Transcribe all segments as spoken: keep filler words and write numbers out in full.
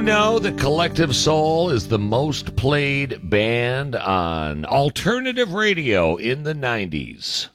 know that Collective Soul is the most played band on alternative radio in the nineties?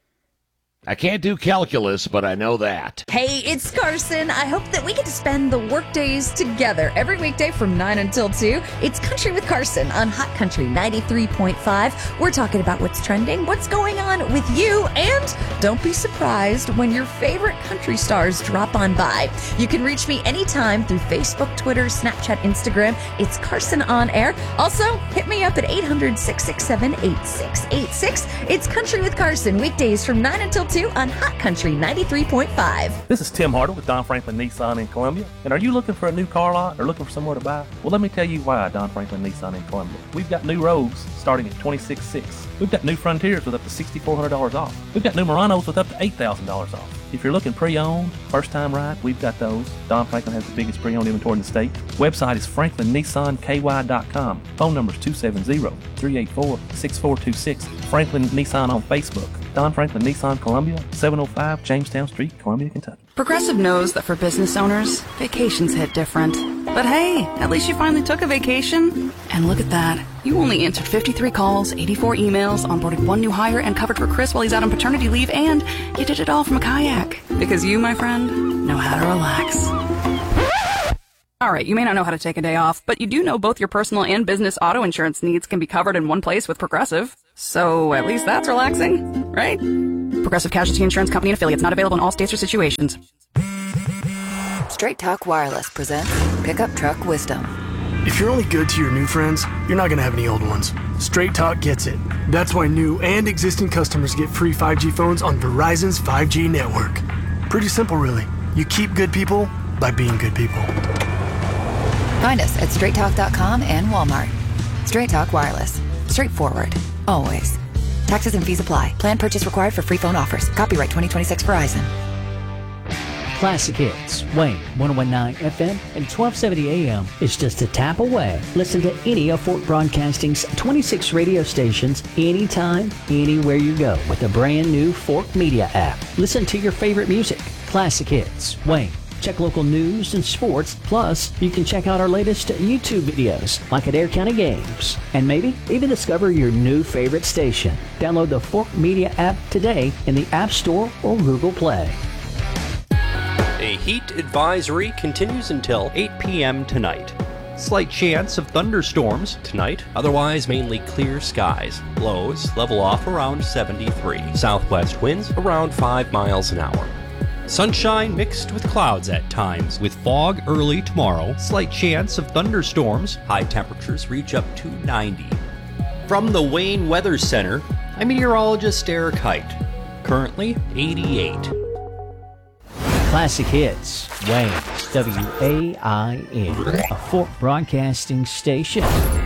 I can't do calculus, but I know that. Hey, it's Carson. I hope that we get to spend the work days together every weekday from nine until two. It's Country with Carson on Hot Country ninety-three point five. We're talking about what's trending, what's going on with you, and don't be surprised when your favorite country stars drop on by. You can reach me anytime through Facebook, Twitter, Snapchat, Instagram. It's Carson on Air. Also, hit me up at eight hundred, six six seven, eight six eight six. It's Country with Carson, weekdays from nine until two on Hot Country ninety-three point five. This is Tim Harder with Don Franklin Nissan in Columbia. And are you looking for a new car lot or looking for somewhere to buy? Well, let me tell you why Don Franklin Nissan in Columbia. We've got new Rogues starting at twenty-six thousand six hundred dollars. We've got new Frontiers with up to six thousand four hundred dollars off. We've got new Muranos with up to eight thousand dollars off. If you're looking pre-owned, first-time ride, we've got those. Don Franklin has the biggest pre-owned inventory in the state. Website is franklin nissan k y dot com. Phone number is two seven zero, three eight four, six four two six. Franklin Nissan on Facebook. Don Franklin Nissan Columbia, seven oh five Jamestown Street, Columbia, Kentucky. Progressive knows that for business owners, vacations hit different. But hey, at least you finally took a vacation. And look at that. You only answered fifty-three calls, eighty-four emails, onboarded one new hire, and covered for Chris while he's out on paternity leave, and you did it all from a kayak. Because you, my friend, know how to relax. All right, you may not know how to take a day off, but you do know both your personal and business auto insurance needs can be covered in one place with Progressive. So at least that's relaxing, right? Progressive Casualty Insurance Company and affiliates, not available in all states or situations. Straight Talk Wireless presents Pickup Truck Wisdom. If you're only good to your new friends, you're not going to have any old ones. Straight Talk gets it. That's why new and existing customers get free five G phones on Verizon's five G network. Pretty simple, really. You keep good people by being good people. Find us at straight talk dot com and Walmart. Straight Talk Wireless. Straightforward. Always. Taxes and fees apply. Plan purchase required for free phone offers. Copyright twenty twenty-six Verizon. Classic Hits, Wayne, ten nineteen F M and twelve seventy A M is just a tap away. Listen to any of Fort Broadcasting's twenty-six radio stations anytime, anywhere you go with the brand new Fork Media app. Listen to your favorite music. Classic Hits, Wayne. Check local news and sports. Plus, you can check out our latest YouTube videos, like at Adair County Games. And maybe even discover your new favorite station. Download the Fork Media app today in the App Store or Google Play. A heat advisory continues until eight p.m. tonight. Slight chance of thunderstorms tonight, otherwise mainly clear skies. Lows level off around seventy-three. Southwest winds around five miles an hour. Sunshine mixed with clouds at times, with fog early tomorrow. Slight chance of thunderstorms. High temperatures reach up to ninety. From the Wayne Weather Center, I'm meteorologist Eric Height. Currently eighty-eight. Classic Hits, Wayne, W A I N, a Fort Broadcasting station.